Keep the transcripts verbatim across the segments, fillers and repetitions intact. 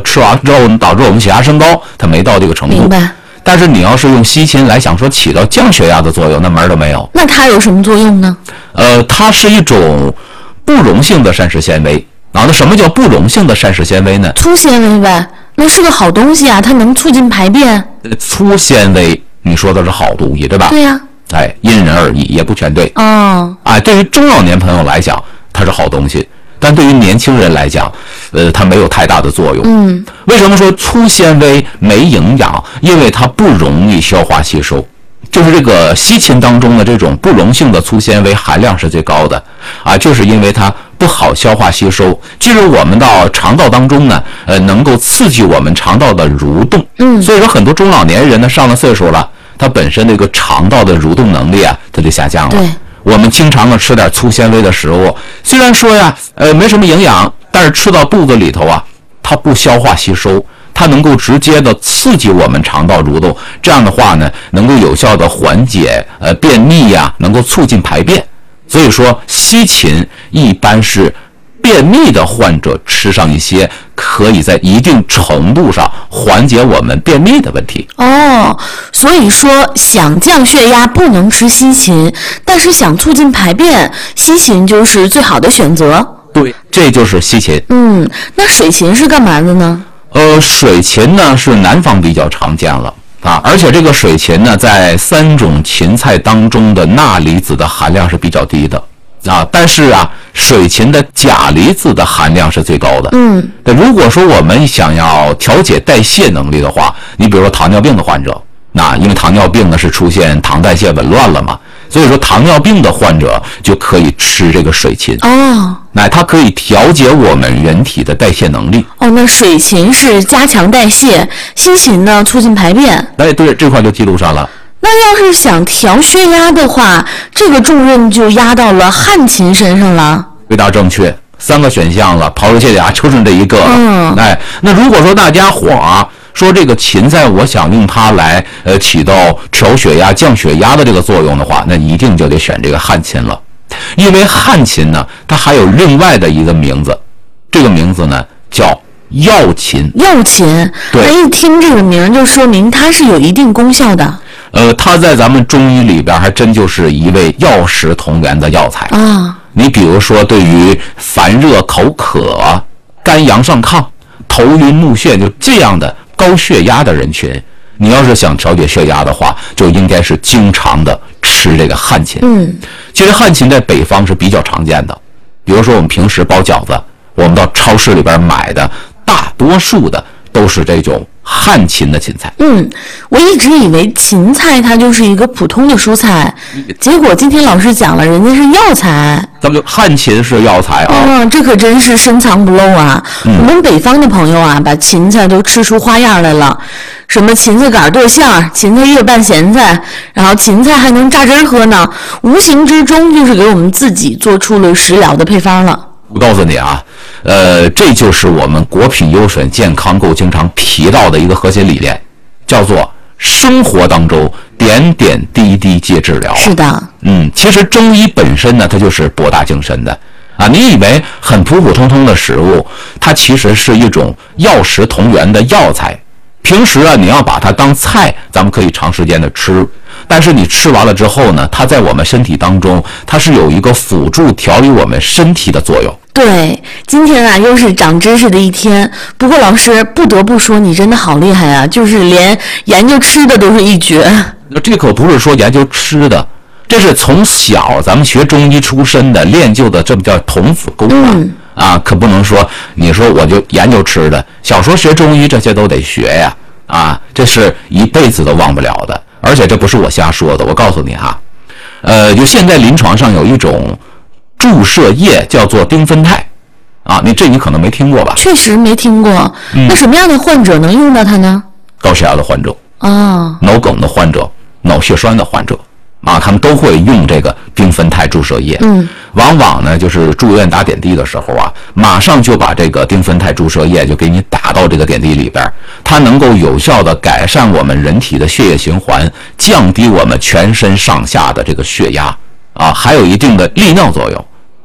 吃完之后导致我们血压升高，它没到这个程度。 明白。 但是你要是用西芹来想说起到降血压的作用，那门儿都没有。 那它有什么作用呢？ 呃，它是一种不溶性的膳食纤维啊。那什么叫不溶性的膳食纤维呢？ 粗纤维呗，那是个好东西啊，它能促进排便。 粗纤维，你说的是好东西，对吧？ 对呀、啊。 哎，因人而异，也不全对。 哦。 啊，对于中老年朋友来讲，它是好东西。但对于年轻人来讲，呃，它没有太大的作用。 嗯， 为什么说粗纤维没营养？因为它不容易消化吸收。就是这个西芹当中的这种不溶性的粗纤维含量是最高的啊，就是因为它不好消化吸收，进入我们到肠道当中呢，呃，能够刺激我们肠道的蠕动。 嗯， 所以说很多中老年人呢，上了岁数了，他本身这个肠道的蠕动能力啊，它就下降了。 对。 我们经常的吃点粗纤维的食物，虽然说呀，呃，没什么营养，但是吃到肚子里头啊，它不消化吸收，它能够直接的刺激我们肠道蠕动，这样的话呢，能够有效的缓解呃便秘呀、啊，能够促进排便。所以说，西芹一般是便秘的患者吃上一些，可以在一定程度上缓解我们便秘的问题。 哦，所以说想降血压不能吃西芹，但是想促进排便，西芹就是最好的选择。 对，这就是西芹。 嗯，那水芹是干嘛的呢？ 呃，水芹呢是南方比较常见了啊，而且这个水芹呢，在三种芹菜当中的钠离子的含量是比较低的。啊，但是啊，水芹的钾离子的含量是最高的。 嗯， 那如果说我们想要调节代谢能力的话，你比如说糖尿病的患者，那因为糖尿病呢是出现糖代谢紊乱了嘛，所以说糖尿病的患者就可以吃这个水芹。 哦， 那它可以调节我们人体的代谢能力。 哦，那水芹是加强代谢，西芹呢促进排便。 哎，对，这块就记录上了。 那要是想调血压的话，这个重任就压到了旱芹身上了。 回答正确，三个选项了，刨出去呀，就剩这一个了。 嗯， 哎，那如果说大家伙啊说这个芹菜，我想用它来呃起到调血压、降血压的这个作用的话，那一定就得选这个旱芹了，因为旱芹呢，它还有另外的一个名字，这个名字呢叫药芹。 药芹， 对， 那一听这个名就说明它是有一定功效的。 呃，它在咱们中医里边还真就是一味药食同源的药材啊。 你比如说，对于烦热口渴、肝阳上亢、头晕目眩就这样的高血压的人群，你要是想调节血压的话，就应该是经常的吃这个旱芹。 嗯， 其实旱芹在北方是比较常见的，比如说我们平时包饺子，我们到超市里边买的，大多数的都是这种旱芹的芹菜。 嗯，我一直以为芹菜它就是一个普通的蔬菜，结果今天老师讲了，人家是药材。 咱们就旱芹是药材啊。 嗯，这可真是深藏不露啊、嗯！我们北方的朋友啊，把芹菜都吃出花样来了，什么芹菜杆剁馅儿、芹菜叶拌咸菜，然后芹菜还能榨汁喝呢，无形之中就是给我们自己做出了食疗的配方了。 我告诉你啊，呃，这就是我们国品优选健康购经常提到的一个核心理念，叫做生活当中点点滴滴皆治疗。 是的， 嗯，其实中医本身呢，它就是博大精深的啊。你以为很普普通通的食物，它其实是一种药食同源的药材。平时啊，你要把它当菜，咱们可以长时间的吃，但是你吃完了之后呢，它在我们身体当中，它是有一个辅助调理我们身体的作用。 对，今天啊又是长知识的一天。不过老师不得不说，你真的好厉害啊，就是连研究吃的都是一绝。 这可不是说研究吃的，这是从小咱们学中医出身的练就的，这不叫童子功啊。嗯啊，可不能说你说我就研究吃的，小时候学中医这些都得学呀，啊，这是一辈子都忘不了的。而且这不是我瞎说的，我告诉你哈，呃，就现在临床上有一种注射液叫做丁酚酞，啊，你这你可能没听过吧？ 确实没听过。嗯、那什么样的患者能用到它呢？ 高血压的患者， 啊， 脑梗的患者，脑血栓的患者。啊，他们都会用这个丁酚酞注射液。嗯，往往呢，就是住院打点滴的时候啊，马上就把这个丁酚酞注射液就给你打到这个点滴里边，它能够有效的改善我们人体的血液循环，降低我们全身上下的这个血压啊，还有一定的利尿作用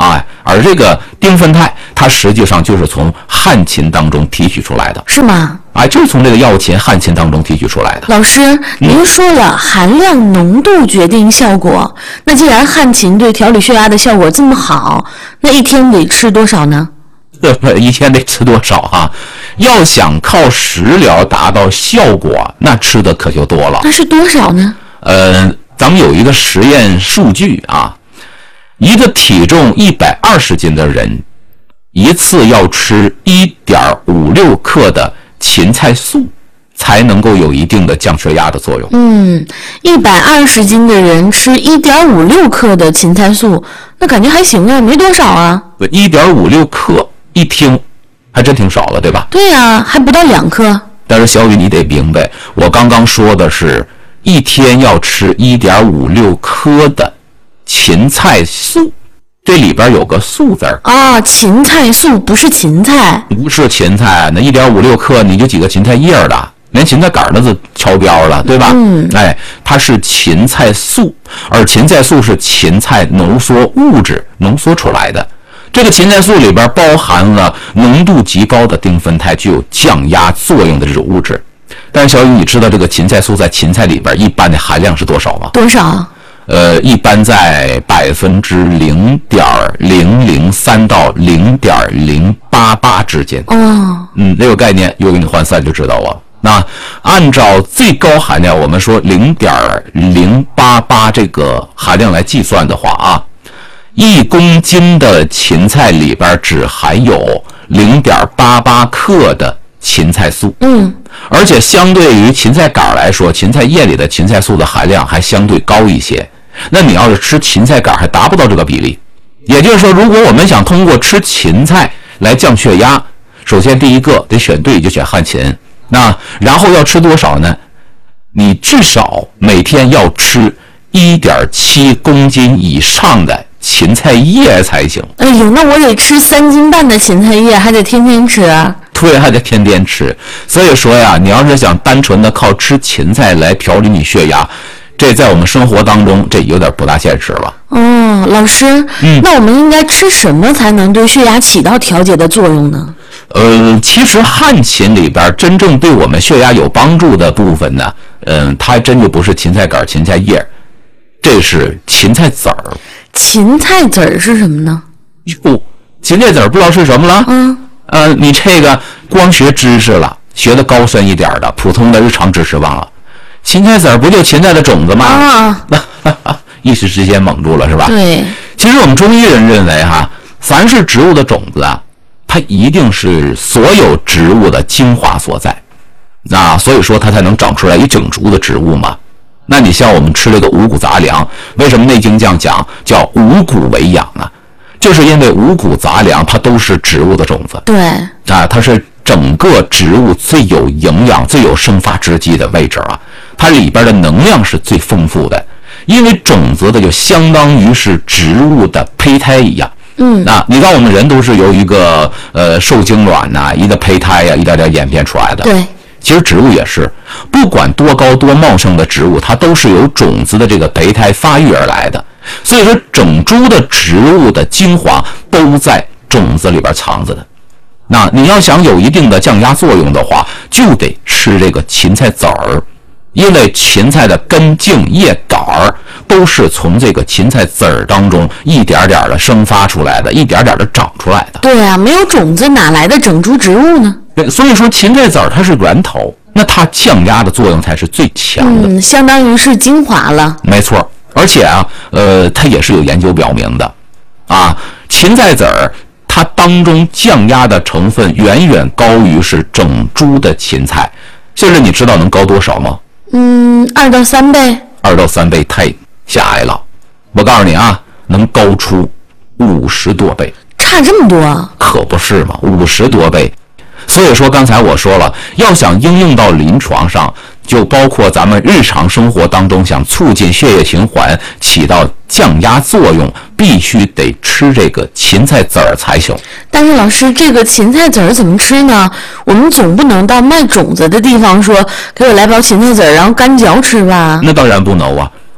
哎，而这个丁酚肽，它实际上就是从旱芹当中提取出来的， 是吗？ 哎，就是从这个药芹、旱芹当中提取出来的。 老师，您说了、嗯、含量浓度决定效果，那既然旱芹对调理血压的效果这么好，那一天得吃多少呢？ 一天得吃多少啊？要想靠食疗达到效果，那吃的可就多了。 那是多少呢？ 呃，咱们有一个实验数据啊，一个体重一百二十斤的人，一次要吃 一点五六 克的芹菜素，才能够有一定的降血压的作用。 嗯，一百二十斤的人吃 一点五六 克的芹菜素，那感觉还行啊，没多少啊。 一点五六 克，一听还真挺少了，对吧？ 对啊，还不到两克。 但是小雨，你得明白，我刚刚说的是一天要吃 一点五六 克的芹菜素，这里边有个素字儿啊，芹菜素不是芹菜， 不是芹菜，那 一点五六 克你就几个芹菜叶了，连芹菜杆儿都超标了，对吧？ 嗯， 哎，它是芹菜素，而芹菜素是芹菜浓缩物质浓缩出来的。这个芹菜素里边包含了浓度极高的丁酚肽，具有降压作用的这种物质。但是小雨，你知道这个芹菜素在芹菜里边一般的含量是多少吗？ 多少？ 呃，一般在百分之零点零零三到零点零八八之间。 哦， 嗯，这个概念又给你换算就知道了。那按照最高含量，我们说零点零八八这个含量来计算的话啊，一公斤的芹菜里边只含有零点八八克的芹菜素。 嗯， 而且相对于芹菜杆来说，芹菜叶里的芹菜素的含量还相对高一些。那你要是吃芹菜杆还达不到这个比例。也就是说，如果我们想通过吃芹菜来降血压，首先第一个得选对，就选旱芹。那然后要吃多少呢？你至少每天要吃 一点七公斤以上的芹菜叶才行。 哎呦，那我得吃三斤半的芹菜叶，还得天天吃啊。 对，还得天天吃。所以说呀，你要是想单纯的靠吃芹菜来调理你血压，这在我们生活当中这有点不大现实了。 哦，老师，嗯，那我们应该吃什么才能对血压起到调节的作用呢？ 呃，其实旱芹里边真正对我们血压有帮助的部分呢，嗯、呃，它还真就不是芹菜杆、芹菜叶，这是芹菜籽儿。 芹菜籽儿是什么呢？ 哟，芹菜籽儿不知道是什么了？ 嗯， 呃，你这个光学知识了，学的高深一点的，普通的日常知识忘了。芹菜籽儿不就芹菜的种子吗？ 啊， 一时之间蒙住了是吧？ 对。 其实我们中医人认为哈，凡是植物的种子啊，它一定是所有植物的精华所在，那所以说它才能长出来一整株的植物嘛。那你像我们吃这个五谷杂粮，为什么《内经》这样讲叫五谷为养啊？就是因为五谷杂粮它都是植物的种子， 对啊，它是整个植物最有营养、最有生发之机的位置啊，它里边的能量是最丰富的。因为种子的就相当于是植物的胚胎一样， 嗯， 啊，你看我们人都是由一个呃受精卵呐、啊，一个胚胎呀、啊，一点点演变出来的。 对， 其实植物也是，不管多高多茂盛的植物，它都是由种子的这个胚胎发育而来的。所以说，整株的植物的精华都在种子里边藏着的。那你要想有一定的降压作用的话，就得吃这个芹菜籽儿。因为芹菜的根茎叶杆儿都是从这个芹菜籽儿当中一点点的生发出来的，一点点的长出来的。 对啊，没有种子哪来的整株植物呢？ 对，所以说芹菜籽儿它是源头，那它降压的作用才是最强的。 嗯，相当于是精华了。 没错，而且啊，呃，它也是有研究表明的，啊，芹菜籽儿它当中降压的成分远远高于是整株的芹菜。现在你知道能高多少吗？ 嗯，二到三倍， 二到三倍太狭隘了。我告诉你啊，能高出五十多倍， 差这么多？ 可不是嘛，五十多倍。所以说，刚才我说了，要想应用到临床上，就包括咱们日常生活当中想促进血液循环，起到降压作用，必须得吃这个芹菜籽儿才行。 但是老师，这个芹菜籽儿怎么吃呢？我们总不能到卖种子的地方说给我来包芹菜籽儿，然后干嚼吃吧？ 那当然不能啊。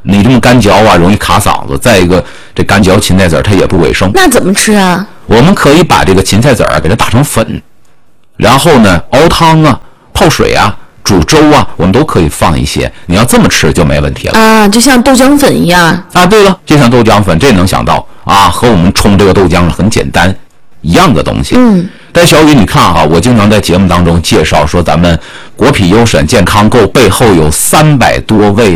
你这么干嚼啊，容易卡嗓子。再一个，这干嚼芹菜籽儿它也不卫生。 那怎么吃啊？ 我们可以把这个芹菜籽儿给它打成粉，然后呢熬汤啊、泡水啊、煮粥啊，我们都可以放一些。你要这么吃就没问题了啊，就像豆浆粉一样啊。对了，就像豆浆粉，这能想到啊，和我们冲这个豆浆很简单一样的东西。 嗯。 但小雨，你看哈，我经常在节目当中介绍说，咱们国品优选健康购背后有三百多位